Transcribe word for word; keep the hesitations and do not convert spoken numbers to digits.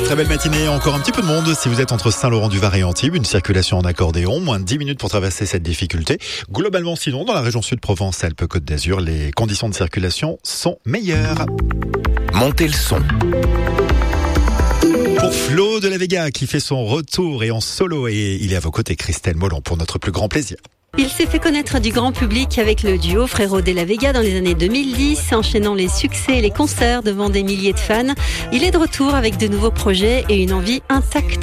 Très belle matinée, encore un petit peu de monde si vous êtes entre Saint-Laurent-du-Var et Antibes, une circulation en accordéon, moins de dix minutes pour traverser cette difficulté. Globalement sinon, dans la région Sud-Provence, Alpes-Côte d'Azur, les conditions de circulation sont meilleures. Montez le son. Pour Flo de la Vega qui fait son retour et en solo, et il est à vos côtés, Christelle Molon, pour notre plus grand plaisir. Il s'est fait connaître du grand public avec le duo Frérot de la Vega dans les années deux mille dix, enchaînant les succès et les concerts devant des milliers de fans. Il est de retour avec de nouveaux projets et une envie intacte